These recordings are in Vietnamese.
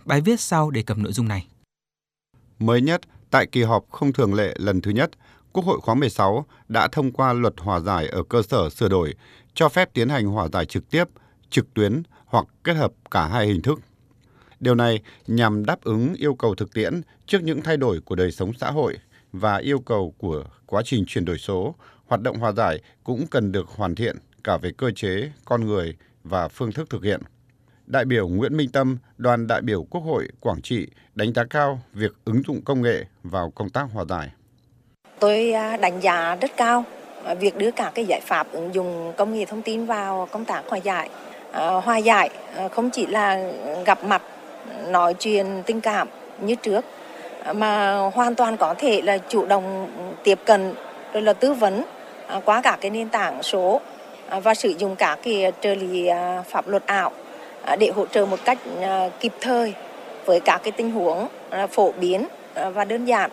Bài viết sau đề cập nội dung này. Mới nhất, tại kỳ họp không thường lệ lần thứ nhất, Quốc hội khóa 16 đã thông qua luật hòa giải ở cơ sở sửa đổi, cho phép tiến hành hòa giải trực tiếp, trực tuyến hoặc kết hợp cả hai hình thức. Điều này nhằm đáp ứng yêu cầu thực tiễn trước những thay đổi của đời sống xã hội và yêu cầu của quá trình chuyển đổi số. Hoạt động hòa giải cũng cần được hoàn thiện cả về cơ chế, con người và phương thức thực hiện. Đại biểu Nguyễn Minh Tâm, đoàn đại biểu Quốc hội Quảng Trị đánh giá cao việc ứng dụng công nghệ vào công tác hòa giải. Tôi đánh giá rất cao việc đưa các cái giải pháp ứng dụng công nghệ thông tin vào công tác hòa giải. Hòa giải không chỉ là gặp mặt, nói chuyện tình cảm như trước, mà hoàn toàn có thể là chủ động tiếp cận rồi là tư vấn qua các cái nền tảng số và sử dụng các cái trợ lý pháp luật ảo để hỗ trợ một cách kịp thời với các cái tình huống phổ biến và đơn giản.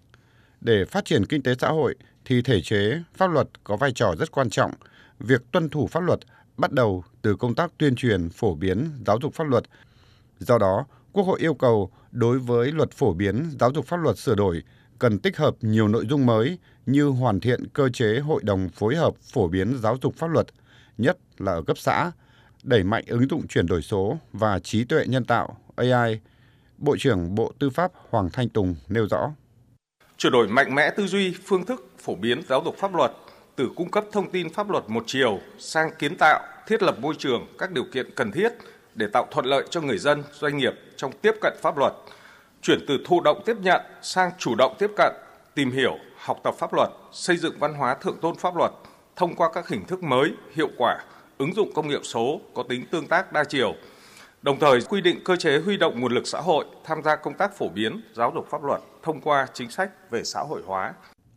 Để phát triển kinh tế xã hội thì thể chế, pháp luật có vai trò rất quan trọng. Việc tuân thủ pháp luật bắt đầu từ công tác tuyên truyền, phổ biến, giáo dục pháp luật. Do đó, Quốc hội yêu cầu đối với luật phổ biến giáo dục pháp luật sửa đổi cần tích hợp nhiều nội dung mới như hoàn thiện cơ chế hội đồng phối hợp phổ biến giáo dục pháp luật, nhất là ở cấp xã, đẩy mạnh ứng dụng chuyển đổi số và trí tuệ nhân tạo AI. Bộ trưởng Bộ Tư pháp Hoàng Thanh Tùng nêu rõ. Chuyển đổi mạnh mẽ tư duy, phương thức phổ biến giáo dục pháp luật từ cung cấp thông tin pháp luật một chiều sang kiến tạo, thiết lập môi trường, các điều kiện cần thiết để tạo thuận lợi cho người dân, doanh nghiệp trong tiếp cận pháp luật, chuyển từ thụ động tiếp nhận sang chủ động tiếp cận, tìm hiểu, học tập pháp luật, xây dựng văn hóa thượng tôn pháp luật thông qua các hình thức mới, hiệu quả, ứng dụng công nghệ số có tính tương tác đa chiều. Đồng thời quy định cơ chế huy động nguồn lực xã hội tham gia công tác phổ biến giáo dục pháp luật thông qua chính sách về xã hội hóa.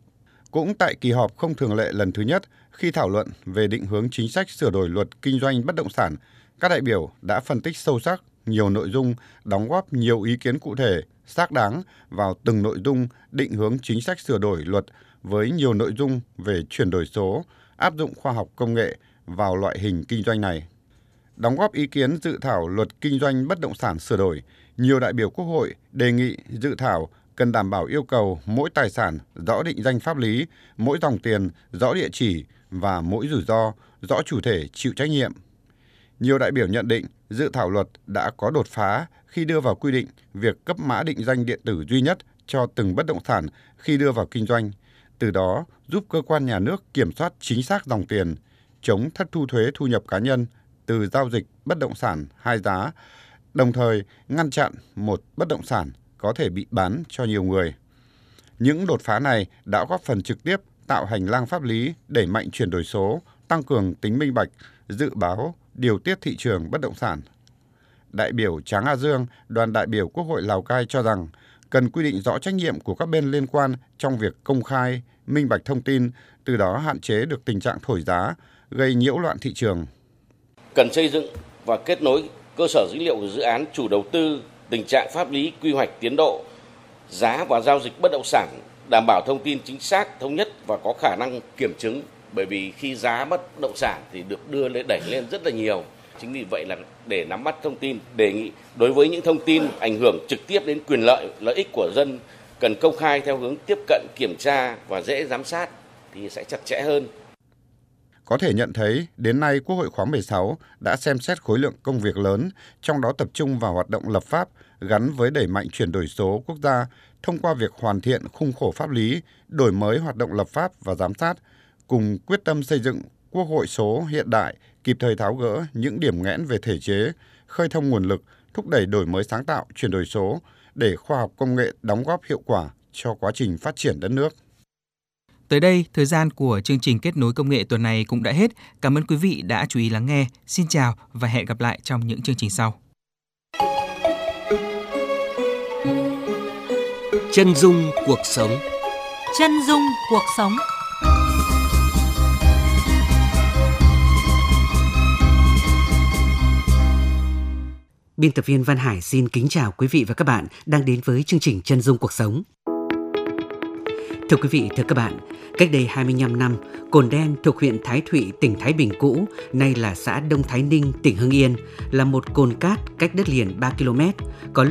Cũng tại kỳ họp không thường lệ lần thứ nhất, khi thảo luận về định hướng chính sách sửa đổi luật kinh doanh bất động sản, các đại biểu đã phân tích sâu sắc nhiều nội dung, đóng góp nhiều ý kiến cụ thể, xác đáng vào từng nội dung định hướng chính sách sửa đổi luật với nhiều nội dung về chuyển đổi số, áp dụng khoa học công nghệ vào loại hình kinh doanh này. Đóng góp ý kiến dự thảo luật kinh doanh bất động sản sửa đổi, nhiều đại biểu Quốc hội đề nghị dự thảo cần đảm bảo yêu cầu mỗi tài sản rõ định danh pháp lý, mỗi dòng tiền rõ địa chỉ và mỗi rủi ro rõ chủ thể chịu trách nhiệm. Nhiều đại biểu nhận định dự thảo luật đã có đột phá khi đưa vào quy định việc cấp mã định danh điện tử duy nhất cho từng bất động sản khi đưa vào kinh doanh, từ đó giúp cơ quan nhà nước kiểm soát chính xác dòng tiền, chống thất thu thuế thu nhập cá nhân từ giao dịch bất động sản hai giá, đồng thời ngăn chặn một bất động sản có thể bị bán cho nhiều người. Những đột phá này đã góp phần trực tiếp tạo hành lang pháp lý đẩy mạnh chuyển đổi số, tăng cường tính minh bạch, dự báo, điều tiết thị trường bất động sản. Đại biểu Tráng A Dương, đoàn đại biểu Quốc hội Lào Cai cho rằng cần quy định rõ trách nhiệm của các bên liên quan trong việc công khai, minh bạch thông tin, từ đó hạn chế được tình trạng thổi giá, gây nhiễu loạn thị trường. Cần xây dựng và kết nối cơ sở dữ liệu của dự án, chủ đầu tư, tình trạng pháp lý, quy hoạch, tiến độ, giá và giao dịch bất động sản, đảm bảo thông tin chính xác, thống nhất và có khả năng kiểm chứng. Bởi vì khi giá bất động sản thì được đưa lên đẩy lên rất là nhiều. Chính vì vậy là để nắm bắt thông tin, đề nghị đối với những thông tin ảnh hưởng trực tiếp đến quyền lợi ích của dân cần công khai theo hướng tiếp cận, kiểm tra và dễ giám sát thì sẽ chặt chẽ hơn. Có thể nhận thấy, đến nay Quốc hội khóa 16 đã xem xét khối lượng công việc lớn, trong đó tập trung vào hoạt động lập pháp gắn với đẩy mạnh chuyển đổi số quốc gia thông qua việc hoàn thiện khung khổ pháp lý, đổi mới hoạt động lập pháp và giám sát, cùng quyết tâm xây dựng Quốc hội số hiện đại, kịp thời tháo gỡ những điểm nghẽn về thể chế, khơi thông nguồn lực, thúc đẩy đổi mới sáng tạo, chuyển đổi số để khoa học công nghệ đóng góp hiệu quả cho quá trình phát triển đất nước. Tới đây, thời gian của chương trình Kết nối công nghệ tuần này cũng đã hết. Cảm ơn quý vị đã chú ý lắng nghe. Xin chào và hẹn gặp lại trong những chương trình sau. Chân dung cuộc sống. Chân dung cuộc sống. Biên tập viên Văn Hải xin kính chào quý vị và các bạn đang đến với chương trình Chân dung cuộc sống. Thưa quý vị, thưa các bạn, cách đây 25 năm, Cồn Đen thuộc huyện Thái Thụy, tỉnh Thái Bình cũ, nay là xã Đông Thái Ninh, tỉnh Hưng Yên, là một cồn cát cách đất liền 3 km, có